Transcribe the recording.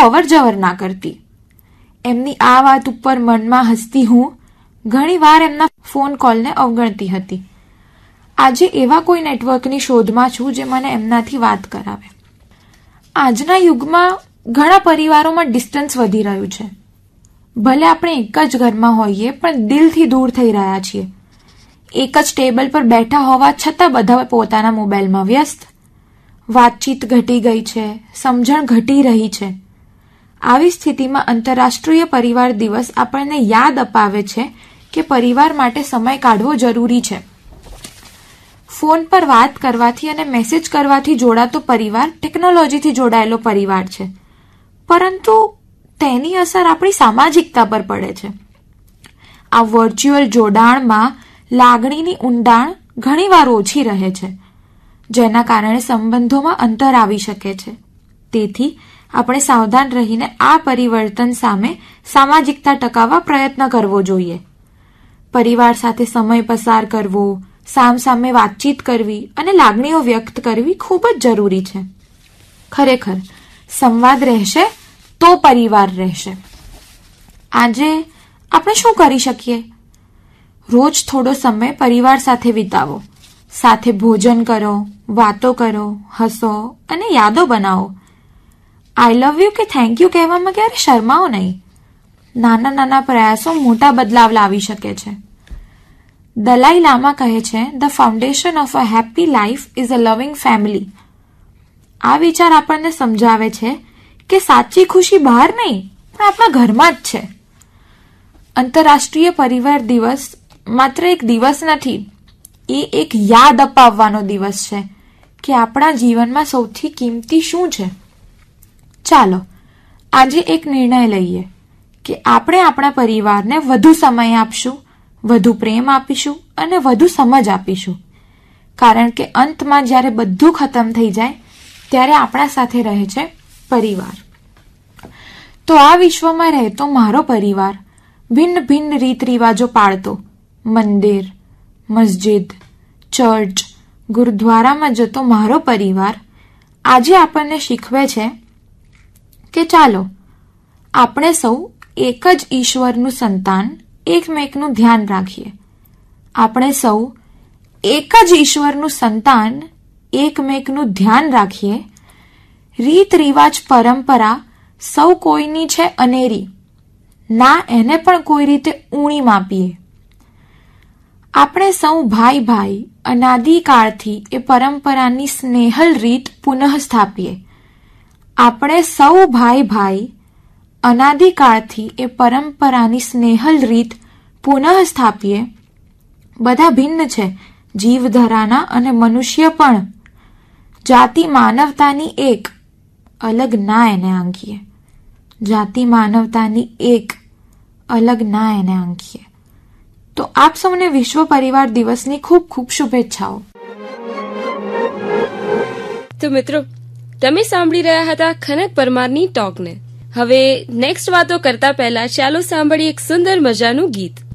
અવર જવર ના કરતી. એમની આ વાત ઉપર મનમાં હસતી હું ઘણી વાર એમના ફોન કોલને અવગણતી હતી. આજે એવા કોઈ નેટવર્કની શોધમાં છું જે મને એમનાથી વાત કરાવે. આજના યુગમાં ઘણા પરિવારોમાં ડિસ્ટન્સ વધી રહ્યું છે. ભલે આપણે એક જ ઘરમાં હોઈએ પણ દિલથી દૂર થઈ રહ્યા છીએ. એક જ ટેબલ પર બેઠા હોવા છતાં બધા પોતાના મોબાઈલમાં વ્યસ્ત. વાતચીત ઘટી ગઈ છે, સમજણ ઘટી રહી છે. આવી સ્થિતિમાં આંતરરાષ્ટ્રીય પરિવાર દિવસ આપણને યાદ અપાવે છે કે પરિવાર માટે સમય કાઢવો જરૂરી છે. ફોન પર વાત કરવાથી અને મેસેજ કરવાથી જોડાતો પરિવાર ટેકનોલોજીથી જોડાયેલો પરિવાર છે, પરંતુ તેની અસર આપણી સામાજિકતા પર પડે છે. આ વર્ચ્યુઅલ જોડાણમાં લાગણીની ઊંડાણ ઘણીવાર ઓછી રહે છે, જેના કારણે સંબંધોમાં અંતર આવી શકે છે. તેથી આપણે સાવધાન રહીને આ પરિવર્તન સામે સામાજિકતા ટકાવવા પ્રયત્ન કરવો જોઈએ. પરિવાર સાથે સમય પસાર કરવો, સામસામે વાતચીત કરવી અને લાગણીઓ વ્યક્ત કરવી ખૂબ જ જરૂરી છે. ખરેખર સંવાદ રહેશે તો પરિવાર રહેશે. આજે આપણે શું કરી શકીએ? રોજ થોડો સમય પરિવાર સાથે વિતાવો. સાથે ભોજન કરો, વાતો કરો, હસો અને યાદો બનાવો. આઈ લવ યુ કે થેન્ક યુ કહેવામાં ક્યારે શરમાઓ નહીં. નાના નાના પ્રયાસો મોટા બદલાવ લાવી શકે છે. દલાઈ લામા કહે છે, the foundation of a happy life is a લવિંગ ફેમિલી. આ વિચાર આપણને સમજાવે છે કે સાચી ખુશી બહાર નહીં પણ આપણા ઘરમાં જ છે. આંતરરાષ્ટ્રીય પરિવાર દિવસ માત્ર એક દિવસ નથી, એ એક યાદ અપાવવાનો દિવસ છે કે આપણા જીવનમાં સૌથી કિંમતી શું છે. ચાલો આજે એક નિર્ણય લઈએ કે આપણે આપણા પરિવારને વધુ સમય આપશું, વધુ પ્રેમ આપીશું અને વધુ સમજ આપીશું. કારણ કે અંતમાં જ્યારે બધું ખતમ થઈ જાય ત્યારે આપણા સાથે રહે છે પરિવાર. તો આ વિશ્વમાં રહેતો મારો પરિવાર, ભિન્ન ભિન્ન રીત રિવાજો પાળતો, મંદિર, મસ્જિદ, ચર્ચ, ગુરુદ્વારામાં જતો મારો પરિવાર આજે આપણને શીખવે છે કે ચાલો આપણે સૌ એક જ ઈશ્વરનું સંતાન, એકમેકનું ધ્યાન રાખીએ. આપણે સૌ એક જ ઈશ્વરનું સંતાન, એકમેકનું ધ્યાન રાખીએ. રીત રિવાજ પરંપરા સૌ કોઈની છે અનેરી, ના એને પણ કોઈ રીતે ઊણી માપીએ. આપણે સૌ ભાઈ ભાઈ અનાદિકાળથી એ પરંપરાની સ્નેહલ રીત પુનઃ સ્થાપીએ. આપણે સૌ ભાઈ ભાઈ અનાદિકાળથી એ પરંપરાની સ્નેહલ રીત પુનઃ સ્થાપીએ. બધા ભિન્ન છે, જીવધરાના અને મનુષ્ય પણ. જાતિ માનવતાની એક, અલગ ના એને આંકીએ. જાતિ માનવતાની એક, અલગ ના એને આંકીએ. તો આપ સૌને વિશ્વ પરિવાર દિવસની ખૂબ ખૂબ શુભેચ્છાઓ. તો મિત્રો, તમે સાંભળી રહ્યા હતા ખનક પરમારની ટોકને. હવે નેક્સ્ટ વાતો કરતા પહેલા ચાલો સાંભળીએ એક સુંદર મજાનું ગીત.